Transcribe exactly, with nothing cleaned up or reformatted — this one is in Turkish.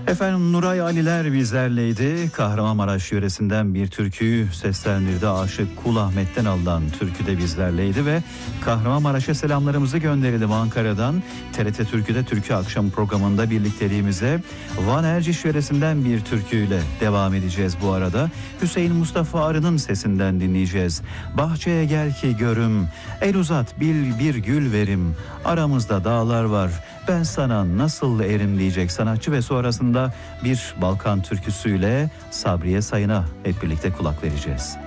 Efendim Nuray Aliler bizlerleydi. Kahramanmaraş yöresinden bir türküyü seslendirdi. Aşık Kul Ahmet'ten alınan türkü de bizlerleydi ve Kahramanmaraş'a selamlarımızı gönderelim Ankara'dan. T R T Türkü'de Türkü Akşam programında birlikteliğimize Van Erciş yöresinden bir türküyle devam edeceğiz bu arada. Hüseyin Mustafa Arı'nın sesinden dinleyeceğiz. Bahçeye gel ki görüm, el uzat bil bir gül verim, aramızda dağlar var, ben sana nasıl erim diyecek sanatçı ve sonrasında bir Balkan türküsüyle Sabriye Sayın'a hep birlikte kulak vereceğiz.